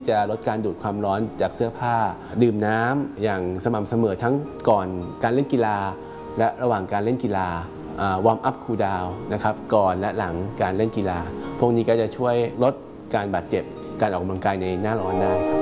จะลดการดูดความร้อนจากเสื้อผ้าดื่มน้ำอย่างสม่ำเสมอทั้งก่อนการเล่นกีฬาและระหว่างการเล่นกีฬาวอร์มอัพคูลดาวน์นะครับก่อนและหลังการเล่นกีฬาพวกนี้ก็จะช่วยลดการบาดเจ็บการออกกำลังกายในหน้าร้อนได้ครับ